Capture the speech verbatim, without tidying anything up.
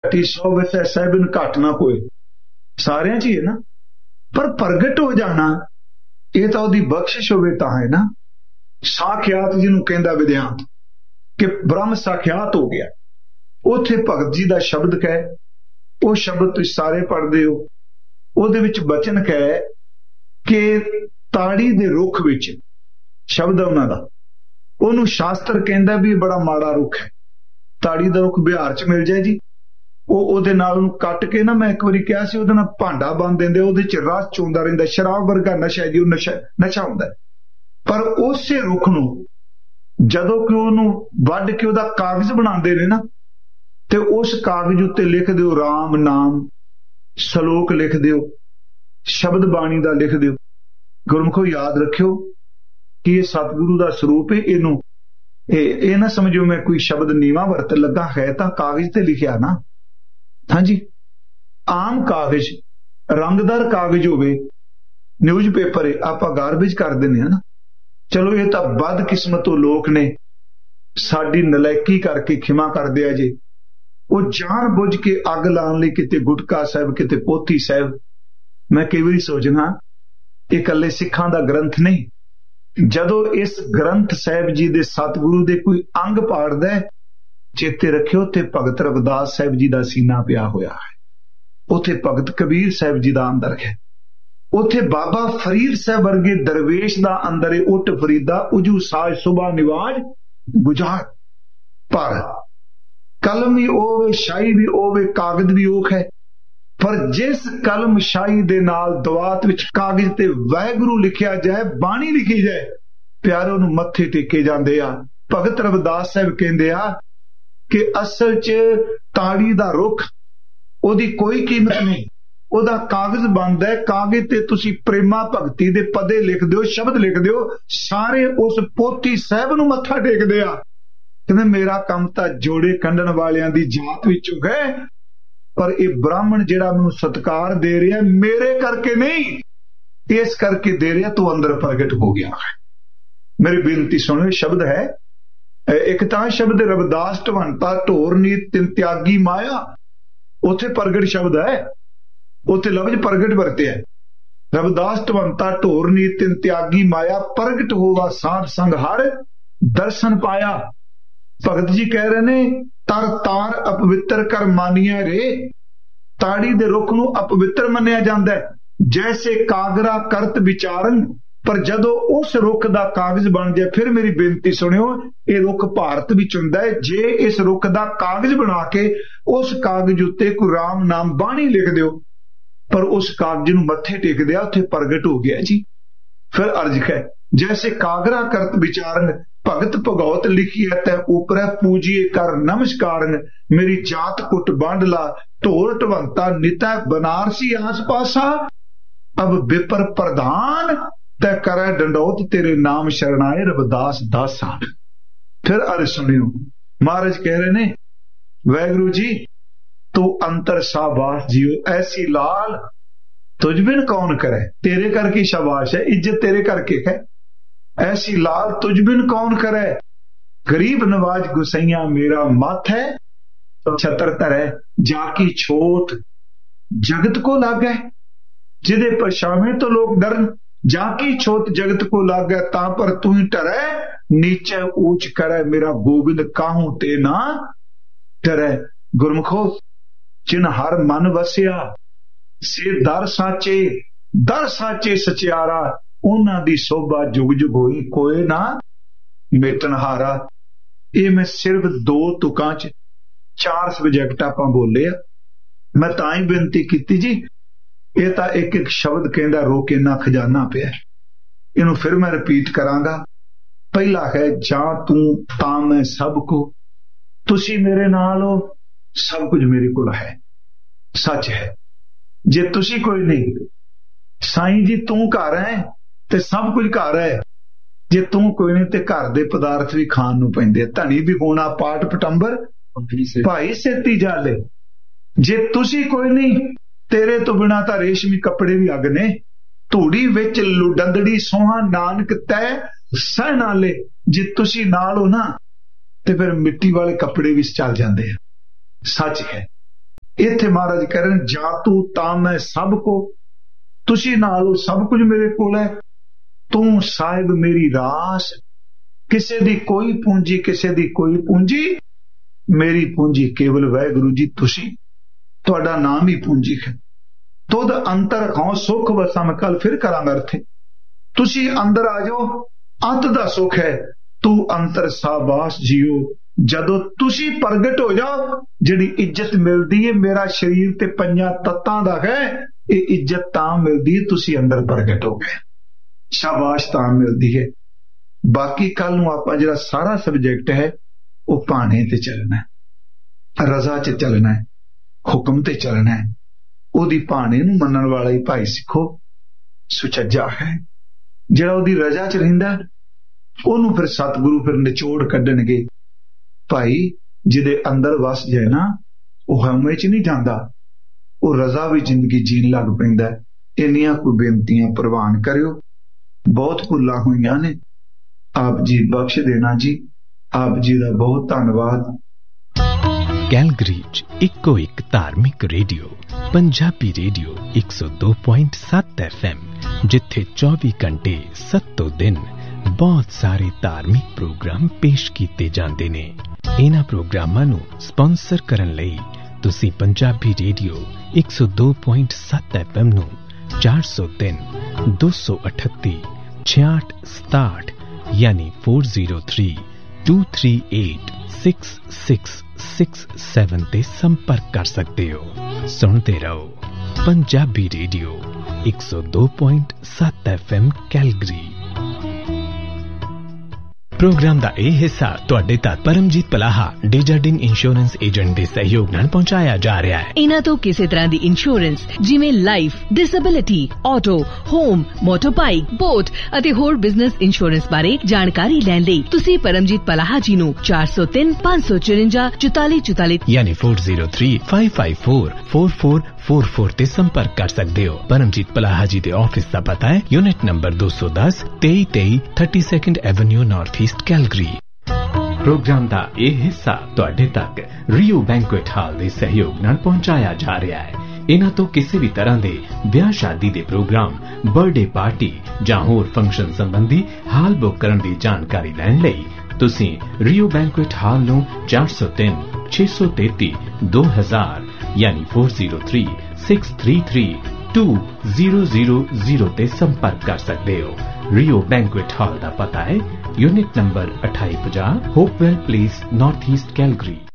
घटी सौ वैसे सहबिन घट ना कोई, सारियां च ही है ना। पर प्रगट हो जाना ये तो ओदी बख्शिश होवे तां है ना। साख्यात जिन्हों कहंदा विद्यांत कि ब्रह्म साख्यात हो गया। उथे भगत जी का शब्द कह, वो शब्द तुसीं सारे पढ़दे हो, ਉਹਦੇ ਵਿੱਚ ਬਚਨ ਕਹੇ ਕਿ ਤਾੜੀ ਦੇ ਰੁੱਖ ਵਿੱਚ ਸ਼ਬਦ ਹੈ ਉਹਨਾਂ ਦਾ, ਉਹਨੂੰ ਸ਼ਾਸਤਰ ਕਹਿੰਦਾ ਵੀ ਇਹ ਬੜਾ ਮਾੜਾ ਰੁੱਖ ਹੈ। ਤਾੜੀ ਦਾ ਰੁੱਖ ਬਿਹਾਰ ਚ ਮਿਲ ਜਾਏ ਜੀ, ਉਹ ਉਹਦੇ ਨਾਲ ਉਹਨੂੰ ਕੱਟ ਕੇ ਨਾ, ਮੈਂ ਇੱਕ ਵਾਰੀ ਕਿਹਾ ਸੀ, ਉਹਦੇ ਨਾਲ ਭਾਂਡਾ ਬੰਨ ਦਿੰਦੇ, ਉਹਦੇ ਚ ਰਸ ਚੋਂਦਾ ਰਹਿੰਦਾ, ਸ਼ਰਾਬ ਵਰਗਾ ਨਸ਼ਾ ਜੀ, ਉਹ ਨਸ਼ਾ ਨਸ਼ਾ ਹੁੰਦਾ। ਪਰ ਉਸੇ ਰੁੱਖ ਨੂੰ ਜਦੋਂ ਕਿ ਉਹਨੂੰ ਵੱਢ ਕੇ ਉਹਦਾ ਕਾਗਜ਼ ਬਣਾਉਂਦੇ ਨੇ ਨਾ, ਤੇ ਉਸ ਕਾਗਜ਼ ਉੱਤੇ ਲਿਖ ਦਿਓ ਰਾਮ ਨਾਮ, ਸਲੋਕ लिख दियो, शब्द बाणी का लिख दियो। गुरमुखो याद रखियो कि यह सतगुरु का स्वरूप है। इनू ये ना समझो मैं कोई शब्द नीवा वरत लगा, है तो कागज ते लिखिया ना। हाँ जी, आम कागज, रंगदार कागज होवे, न्यूज पेपर आप गारबेज कर देने ना। चलो ये तो बदकिस्मतों लोग ने, साडी नलैकी करके खिमा कर दिया जे। वो जान बुझ के अग लाने लई किते गुटका साहब, किते पोथी साहब। मैं कई बार सोचना ये कल्ले सिखां दा ग्रंथ नहीं। जदों इस ग्रंथ साहब जी दे सतगुरु दे कोई अंग पाड़दा है, चेते रखियो ते भगत रविदास साहब जी दा सीना पिया होया है, उथे भगत कबीर साहब जी दा अंदर है, उथे बाबा फरीद साहब वर्गे दरवेश दा अंदर है। उठ फरीदा उजू साज सुबह निवाज गुजार। पर कलम भी ओवे, शाही भी ओवे, कागज भी ओख है। पर जिस कलम शाही दे नाल दवात विच कागज ते वाहिगुरू लिखिया जाए, बाणी लिखी जाए, प्यारे नूं मत्थे टेके जांदे आ। भगत रविदास साहब कहंदे आ कि असल च ताड़ी दा रुख ओदी कोई कीमत नहीं, ओदा कागज बनदा है। कागज ते तुसी प्रेमा भगती दे पदे लिख दिओ, शब्द लिख दिओ, सारे उस पोथी साहब नूं मत्था टेकदे आ। कहते मेरा काम तो जोड़े कंडन वालियां दी जात विचों है, पर यह ब्राह्मण जिहड़ा मैनूं सत्कार दे रहा है मेरे करके नहीं, इस करके दे रहा तो अंदर प्रगट हो गया है। मेरी बेनती सुनो, शब्द है एक तां शब्द रविदास ढवंता ढोर नीत तिन त्यागी माया, उथे प्रगट शब्द है, उथे लफ्ज प्रगट वरते है। रविदास ढवंता ढोर नीत तिन त्यागी माया, प्रगट होवा साध संग हर दर्शन पाया। भगत जी कह रहे ने तर तार अपवित्र कर मानिया रे। ताड़ी दे रुख नूं अपवित्र मन्निया जांदा है, जैसे कागरा करत विचारन। पर जदों उस रुख दा कागज बन जाए, फिर मेरी बेनती सुनियो, ये रुख भारत विच हुंदा है। जे इस रुख दा कागज बना के उस कागज उत्ते कोई राम नाम बाणी लिख दिओ, पर उस कागज नूं मत्थे टेक दिया, उत्थे प्रगट हो गया जी। फिर अर्ज है जैसे कागरा करत विचारन, भगत भगौत लिखी है तै ऊपर पूजिए कर नमस्कारन। मेरी जात कुट बांडला ढोर ढवंता निता बनारसी आस पासा। अब विपर प्रधान तै करे डंडौत, तेरे नाम शरणाए रविदास दासा। फिर अर्ज सुनियो, महाराज कह रहे ने वाहिगुरु जी तू अंतर शाबाश जियो, ऐसी लाल तुझ बिन कौन करे। तेरे करके शाबाश है, इज्जत तेरे करके है। ऐसी लाल तुझ बिन कौन करे, गरीब नवाज गुसैया मेरा मत है। छतर धरै जाकी छोट जगत को लागै, जिदे पछावे तो लोग डरन। जाकी छोट जगत को लागै, ता पर तू ही डरै। नीचे ऊंच करे मेरा गोबिंद, काहू ते ना डरै। गुरमुखो जिन हर मन वसिया, से दर साचे, दर साचे सचियारा। उन्हां दी शोभा जुग जुग होई, कोई ना मेटन हारा। ये मैं सिर्फ दो तुकां च चार सबजैक्ट आपां बोले आ। मैं तां ही बेनती कीती जी, ये तां एक एक शब्द कहंदा रोके ना खजाना पिया। इनू फिर मैं रिपीट करांगा। पहला है जां तू तां मैं सब को, तुसी मेरे नाल हो, सब कुछ मेरे कोल है। सच है, जे तुसी कोई नहीं, साईं जी तू घर है ते सब कुछ घर है। जे तू कोई नहीं ते घर दे पदार्थ भी खाण नूं पैंदे। धनी भी होना पाठ पटंबर, भाई सेती जाले। जे तुसी कोई नहीं, तेरे तो बिना तां रेशमी कपड़े भी अग ने। धूड़ी विच लुडंदड़ी सोहा नानक तै सह नाले। जे तुसी नाल हो ना, ते फिर मिट्टी वाले कपड़े भी चल जांदे। सच है। इत्थे महाराज कह रहे जा तू तां मैं सब को, तुसी नाल सब कुछ मेरे कोल है, तू साहिब मेरी रास, किसे दी कोई पूंजी किसे दी कोई पूंजी, मेरी पूंजी केवल वाहिगुरु जी तुसी, तुहाडा नाम ही पूंजी है। तुद अंतर खाओ सुख वसा, मैं कल फिर करांगा अर्थे, तुसी अंदर आ जाओ, अंत दा सुख है, तू अंतर साबास जियो। जदों तुसी प्रगट हो जाओ, जिहड़ी इज्जत मिलदी है मेरा शरीर ते पंजां तत्तां दा है, ये इज्जत तां मिलदी है तुसी अंदर प्रगट हो गए, शाबाश तां मिलदी है। बाकी कल नूं आपां जिहड़ा सारा सबजैक्ट है वो भाणे ते चलना है, रजा च चलना है, हुक्म ते चलना है। ओदी भाणे नूं मनण वाला ही भाई सिखो सुचज्जा है, जिहड़ा ओदी रजा च रहिंदा ओनू फिर सतगुरु फिर निचोड़ कड्डणगे। भाई जिहदे अंदर वस जाए ना वो हमे च नहीं जांदा, वो रजा भी जिंदगी जीन लग पैंदा। इन्नियां कोई बेनतियां प्रवान करियो, बहुत भुल्लां होईयां ने, आप जी बख्श देना जी, आप जी दा बहुत धन्नवाद। कैलगरी च इक्को इक धार्मिक रेडियो पंजाबी रेडियो एक सौ दो पॉइंट सत्त एफ एम, जिथे चौबी घंटे सत्तों दिन बहुत सारे धार्मिक प्रोग्राम पेश किए जाते ने। इन्हां प्रोग्रामां नूं स्पॉन्सर करन लई तुसीं पंजाबी रेडियो एक सौ दो पॉइंट सत्त एफ एम नूं चार सौ तीन दो सौ अठत्ती छियाठ सताठ यानी four zero three to three eight six six six seven ते संपर्क कर सकते हो। सुनते रहो पंजाबी रेडियो एक सौ दो पॉइंट सत्त एफ एम कैलगरी। प्रोग्राम दा यह हिस्सा तुहाडे तक परमजीत पलाहा डेजर्डिंग इंश्योरेंस एजेंट दे सहयोग नाल पहुंचाया जा रहा है। इन्हां तो किसी तरह दी इंश्योरेंस जिवें life, disability, auto, home, motor bike, boat अते होर बिजनेस इंश्योरेंस बारे जानकारी लैण लई तुसीं परमजीत पलाहा जी नूं चार सौ तीन पांच सौ चुरंजा चौताली चौताली यानी four zero three five five four four four four four ते संपर्क कर सकते हो। परमजीत पलाहा जी दे ऑफिस का पता है यूनिट नंबर दो सौ दस तेई तेई thirty second Avenue north east Calgary. Programme का यह हिस्सा तुहाडे तक रियो बैंक्वेट हॉल दे सहयोग नाल पहुंचाया जा रहा है। इन्हां तो किसी भी तरह दे ब्याह शादी दे प्रोग्राम, बर्थडे पार्टी जां होर फंक्शन संबंधी हाल बुक करन दी जानकारी लैण लई तुसीं रियो बैंक्वेट हॉल नूं चार सौ तीन छे सौ तेती दो हजार यानी four zero three six three three to zero zero zero ते संपर्क कर सकते हो। रियो बैंक्वेट हॉल का पता है यूनिट नंबर अठाई पचास Hopewell place north east Calgary.